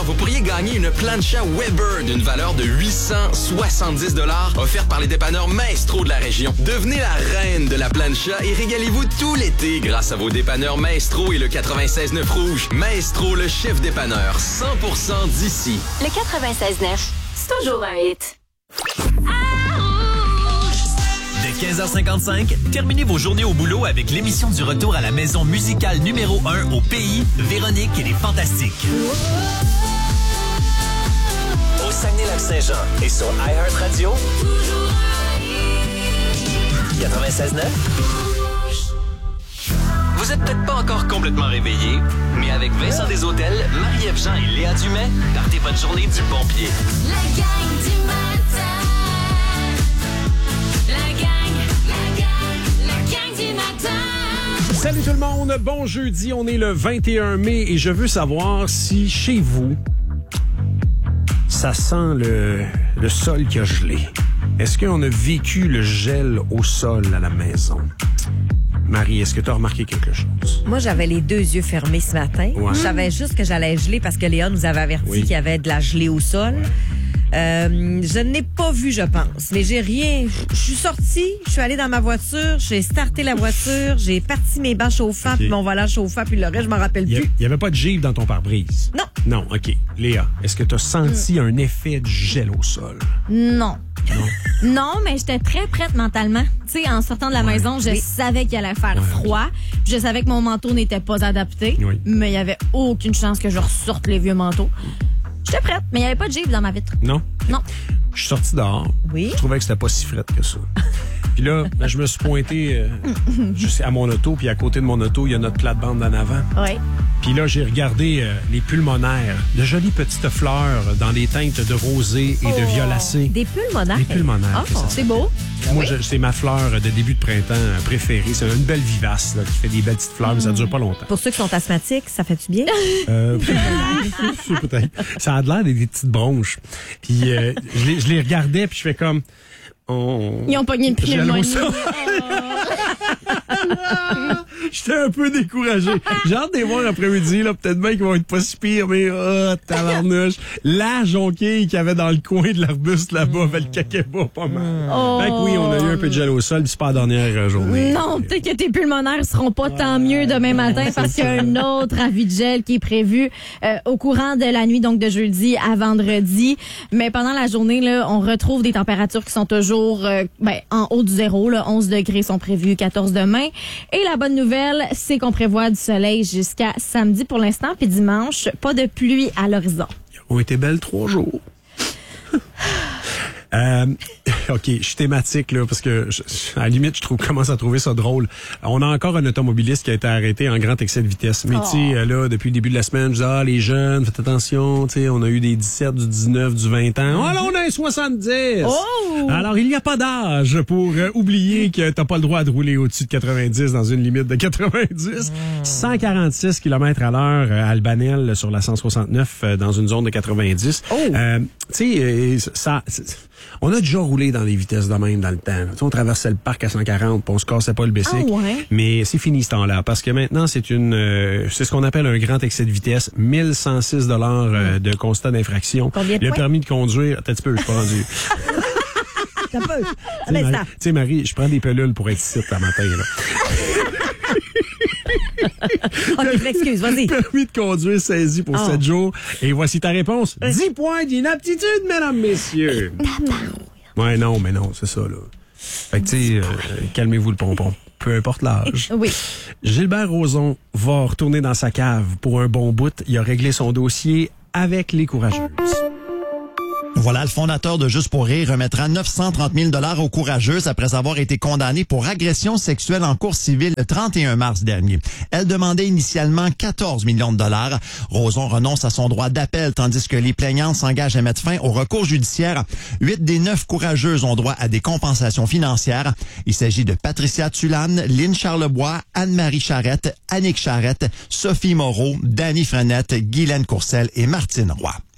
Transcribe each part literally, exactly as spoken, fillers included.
vous pourriez gagner une plancha Weber d'une valeur de huit cent soixante-dix dollars offerte par les dépanneurs Maestro de la région. Devenez la reine de la plancha et régalez-vous tout l'été grâce à vos dépanneurs Maestro et le quatre-vingt-seize neuf Rouge. Maestro, le chef dépanneur, cent pour cent d'ici. Le quatre-vingt-seize neuf, c'est toujours un hit. Dès quinze heures cinquante-cinq, terminez vos journées au boulot avec l'émission du retour à la maison musicale numéro un au pays, Véronique et les Fantastiques. Au Saguenay-Lac-Saint-Jean et sur iHeartRadio, quatre-vingt-seize neuf. Vous êtes peut-être pas encore complètement réveillé, mais avec Vincent Deshôtels, Marie-Ève Jean et Léa Dumais, partez votre journée du bon pied. La gang du matin. La gang, la gang, la gang du matin. Salut tout le monde, bon jeudi, on est le vingt et un mai et je veux savoir si chez vous, ça sent le, le sol qui a gelé. Est-ce qu'on a vécu le gel au sol à la maison? Marie, est-ce que tu as remarqué quelque chose? Moi, j'avais les deux yeux fermés ce matin. Ouais. Je savais juste que j'allais geler parce que Léa nous avait averti Oui. qu'il y avait de la gelée au sol. Euh, je n'ai pas vu, je pense. Mais j'ai rien. Je suis sortie, je suis allée dans ma voiture, j'ai starté la voiture, j'ai parti mes bancs chauffants, Okay. puis mon volant chauffant, puis le reste, je m'en rappelle Il plus. n'y avait pas de givre dans ton pare-brise? Non. Non, OK. Léa, est-ce que tu as senti Mm. un effet de gel au sol? Non. Non, mais j'étais très prête mentalement. Tu sais, en sortant de la Ouais. maison, je Oui. savais qu'il allait faire Ouais, froid. Puis je savais que mon manteau n'était pas adapté. Oui. Mais il n'y avait aucune chance que je ressorte les vieux manteaux. J'étais prête, mais il n'y avait pas de givre dans ma vitre. Non? Non. Je suis sorti dehors. Oui. Je trouvais que c'était pas si frette que ça. Puis là, ben, je me suis pointé euh, je sais, à mon auto, puis à côté de mon auto, il y a notre plate-bande en avant. Oui. Puis là, j'ai regardé euh, les pulmonaires, de jolies petites fleurs dans des teintes de rosé et de violacé. Des pulmonaires. Des pulmonaires. Oh, C'est beau. Moi, je- c'est ma fleur de début de printemps préférée. C'est une belle vivace là, qui fait des belles petites fleurs, mais ça dure pas longtemps. Pour ceux qui sont asthmatiques, ça fait-tu bien? Euh, peut-être. Ça a l'air des, des petites bronches. Puis euh, je, les, je les regardais, puis je fais comme... Oh, Ils ont pogné une Gel au pneumonie. sol. J'étais un peu découragé. J'ai hâte de les voir après-midi, là. Peut-être bien qu'ils vont être pas si pires, mais oh, tabarnouche. La jonquille qu'il y avait dans le coin de l'arbuste là-bas, avait le caquet-bas pas mal. Oh. Fait que oui, on a eu un peu de gel au sol, puis c'est pas la dernière euh, journée. Non, peut-être que tes pulmonaires seront pas tant mieux demain matin parce qu'il y a un autre avis de gel qui est prévu euh, au courant de la nuit, donc de jeudi à vendredi. Mais pendant la journée, là, on retrouve des températures qui sont toujours euh, ben, en haut du zéro. Là, onze degrés sont prévus, quatorze demain. Et la bonne nouvelle, c'est qu'on prévoit du soleil jusqu'à samedi pour l'instant, puis dimanche, pas de pluie à l'horizon. Ils ont été belles trois jours. Euh, OK, je suis thématique, là, parce que, je, à la limite, je trouve, commence à trouver ça drôle. On a encore un automobiliste qui a été arrêté en grand excès de vitesse. Mais, tu sais, là, depuis le début de la semaine, je dis, ah, les jeunes, faites attention, tu sais, on a eu des dix-sept, du dix-neuf, du vingt ans. Oh, là, on a un soixante-dix! Oh! Alors, il n'y a pas d'âge pour euh, oublier que t'as pas le droit de rouler au-dessus de quatre-vingt-dix dans une limite de quatre-vingt-dix. cent quarante-six kilomètres à l'heure euh, à Albanel sur la cent soixante-neuf euh, dans une zone de quatre-vingt-dix. Oh! Euh, tu sais, euh, ça... On a déjà roulé dans les vitesses de même dans le temps. Tu sais, on traversait le parc à cent quarante, puis on se cassait pas le bicycle. Ah ouais? Mais c'est fini ce temps-là, parce que maintenant, c'est une, euh, c'est ce qu'on appelle un grand excès de vitesse. mille cent six dollars euh, de constat d'infraction. Combien de Le points? permis de conduire, attends un petit peu, je suis pas rendu. Ça peut. Tu sais, Marie, tu sais, Marie, je prends des pilules pour être ici le matin, là. OK, excuse, vas-y. Permis de conduire saisi pour Oh. sept jours. Et voici ta réponse. dix points d'inaptitude, mesdames, messieurs. Ouais, non, mais non, c'est ça, là. Fait que, tu sais, euh, calmez-vous le pompon. Peu importe l'âge. Oui. Gilbert Rozon va retourner dans sa cave pour un bon bout. Il a réglé son dossier avec les courageuses. Voilà, le fondateur de Juste pour rire remettra neuf cent trente mille dollars aux courageuses après avoir été condamnée pour agression sexuelle en cour civile le trente et un mars dernier. Elle demandait initialement quatorze millions de dollars. Rozon renonce à son droit d'appel tandis que les plaignantes s'engagent à mettre fin au recours judiciaire. Huit des neuf courageuses ont droit à des compensations financières. Il s'agit de Patricia Tulane, Lynn Charlebois, Anne-Marie Charrette, Annick Charrette, Sophie Moreau, Dany Frenette, Guylaine Courcelle et Martine Roy.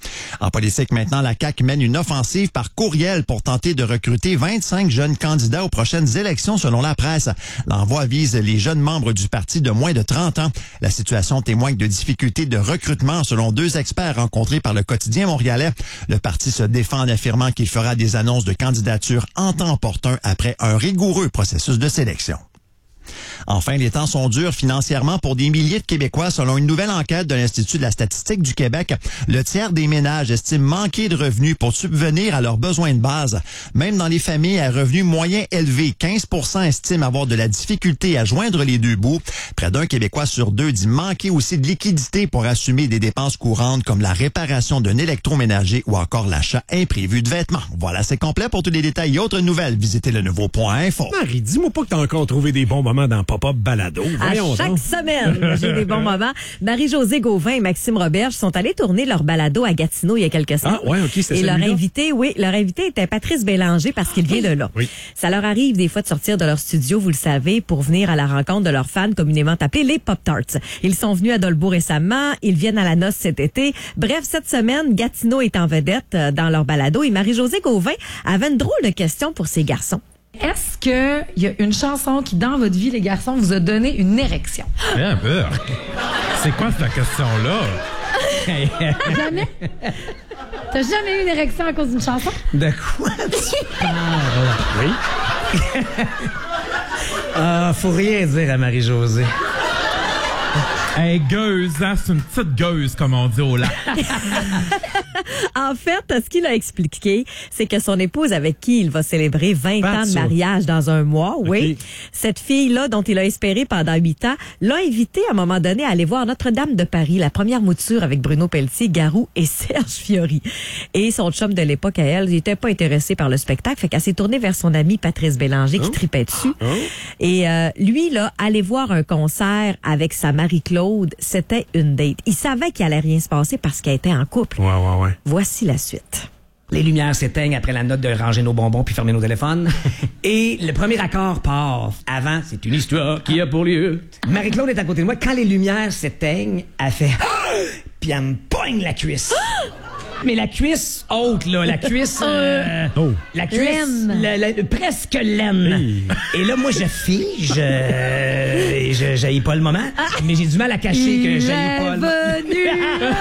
En politique, maintenant, la C A Q mène une offensive par courriel pour tenter de recruter vingt-cinq jeunes candidats aux prochaines élections, selon la presse. L'envoi vise les jeunes membres du parti de moins de trente ans. La situation témoigne de difficultés de recrutement, selon deux experts rencontrés par le quotidien montréalais. Le parti se défend en affirmant qu'il fera des annonces de candidature en temps opportun après un rigoureux processus de sélection. Enfin, les temps sont durs financièrement pour des milliers de Québécois. Selon une nouvelle enquête de l'Institut de la statistique du Québec, le tiers des ménages estiment manquer de revenus pour subvenir à leurs besoins de base. Même dans les familles à revenus moyens élevés, quinze pour cent estiment avoir de la difficulté à joindre les deux bouts. Près d'un Québécois sur deux dit manquer aussi de liquidité pour assumer des dépenses courantes comme la réparation d'un électroménager ou encore l'achat imprévu de vêtements. Voilà, c'est complet. Pour tous les détails et autres nouvelles, visitez le nouveau point info. Marie, dis-moi pas que t'as encore trouvé des bons moments dans Pop-Up Balado. Voyons à chaque donc. semaine, j'ai des bons moments. Marie-Josée Gauvin et Maxime Roberge sont allés tourner leur balado à Gatineau il y a quelques semaines. Ah, ouais, OK, c'était Et leur celui-là? invité, oui, leur invité était Patrice Bélanger parce qu'il vient de là. Oui. Ça leur arrive des fois de sortir de leur studio, vous le savez, pour venir à la rencontre de leurs fans communément appelés les Pop-Tarts. Ils sont venus à Dolbeau récemment, ils viennent à la noce cet été. Bref, cette semaine, Gatineau est en vedette euh, dans leur balado et Marie-Josée Gauvin avait une drôle de question pour ces garçons. Est-ce qu'il y a une chanson qui, dans votre vie, les garçons, vous a donné une érection? Bien, bien. C'est quoi cette question-là? Jamais? T'as jamais eu une érection à cause d'une chanson? De quoi tu parles? Oui. Ah, faut rien dire à Marie-Josée. Hey, gueuse, hein? C'est une petite gueuse, comme on dit au lac. En fait, ce qu'il a expliqué, c'est que son épouse avec qui il va célébrer vingt Pat, ans de ça. mariage dans un mois, oui, OK. cette fille-là dont il a espéré pendant huit ans, l'a invité à un moment donné à aller voir Notre-Dame de Paris, la première mouture avec Bruno Pelletier, Garou et Serge Fiori. Et son chum de l'époque à elle, il était pas intéressé par le spectacle, fait qu'elle s'est tournée vers son ami Patrice Bélanger qui Oh. tripait dessus. Oh. Et euh, lui, là, aller voir un concert avec sa Marie-Claude, c'était une date. Il savait qu'il allait rien se passer parce qu'elle était en couple. Ouais, ouais, ouais. Voici la suite. Les lumières s'éteignent après la note de ranger nos bonbons puis fermer nos téléphones. Et le premier accord part. Avant, c'est une histoire qui a pour lieu. Marie-Claude est à côté de moi. Quand les lumières s'éteignent, elle fait... Puis elle me pogne la cuisse. Mais la cuisse haute, là, la cuisse... euh, Oh. La cuisse... Laine. la- la- presque laine. Hey. Et là, moi, je fige. euh, et je j'haïs pas le moment. Mais j'ai du mal à cacher que Il j'haïs pas est le moment. venu.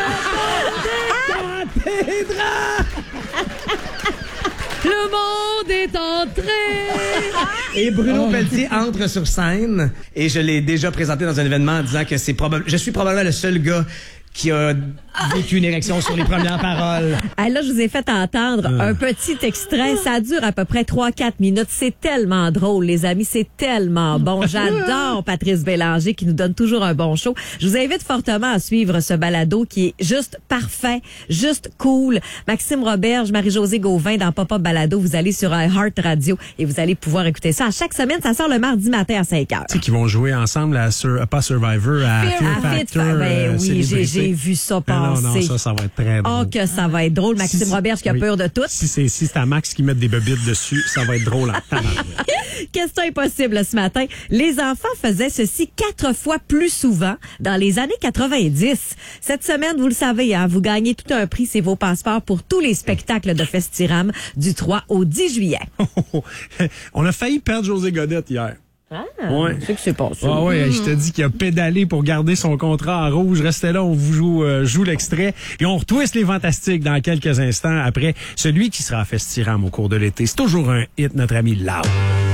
Le monde est entré. Et Bruno Pelletier entre sur scène et je l'ai déjà présenté dans un événement en disant que c'est probable, je suis probablement le seul gars qui a vécu une érection sur les premières paroles. Ah, là, je vous ai fait entendre un petit extrait. Ça dure à peu près trois quatre minutes. C'est tellement drôle, les amis. C'est tellement bon. J'adore Patrice Bélanger qui nous donne toujours un bon show. Je vous invite fortement à suivre ce balado qui est juste parfait, juste cool. Maxime Roberge, Marie-Josée Gauvin dans Pop-Up Balado. Vous allez sur Heart Radio et vous allez pouvoir écouter ça. À chaque semaine, ça sort le mardi matin à cinq heures. Tu sais qu'ils vont jouer ensemble à Sur, pas Survivor, à Fear- Fear à Fear Factor. Factor, ben euh, oui, j'ai- célébrité. j'ai vu ça Ah non, non, passer. ça, ça va être très drôle. Oh, que ça va être drôle. Maxime Si- Roberge qui a oui. peur de tout. Si c'est si c'est à Max qui met des bobites dessus, ça va être drôle en tabarouette. Question impossible ce matin. Les enfants faisaient ceci quatre fois plus souvent dans les années quatre-vingt-dix. Cette semaine, vous le savez, hein, vous gagnez tout un prix, c'est vos passeports pour tous les spectacles de Festiram du trois au dix juillet. On a failli perdre José Godette hier. Ah, Ouais. c'est que c'est pas ça. Ah ouais, je te dis qu'il a pédalé pour garder son contrat en rouge. Restez là, on vous joue, euh, joue l'extrait. Et on retwist les Fantastiques dans quelques instants après celui qui sera à Festiram au cours de l'été. C'est toujours un hit, notre ami Lau.